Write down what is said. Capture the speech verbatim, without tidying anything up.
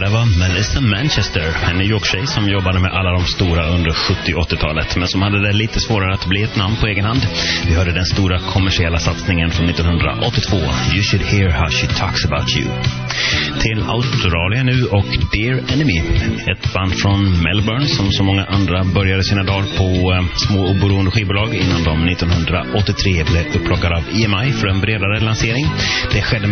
det var Melissa Manchester, en New York-tjej som jobbade med alla de stora under sjuttio- och åttiotalet, men som hade det lite svårare att bli ett namn på egen hand. Vi hörde den stora kommersiella satsningen från nittonhundraåttiotvå, You Should Hear How She Talks About You. Till Australien nu och Dear Enemy, ett band från Melbourne som så många andra började sina dagar på eh, små oberoende skivbolag innan de nittonhundraåttiotre blev upplockade av E M I för en bredare lansering. Det skedde